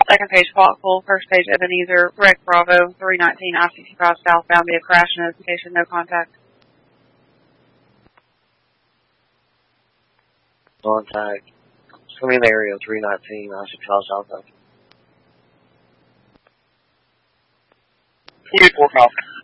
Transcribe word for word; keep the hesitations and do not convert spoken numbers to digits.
Second page, clock full. First page, Ebenezer, Wreck Bravo, three nineteen, I sixty-five southbound via crash notification, no contact. Contact. Swimming area, three nineteen, I sixty-five southbound. Two four copy.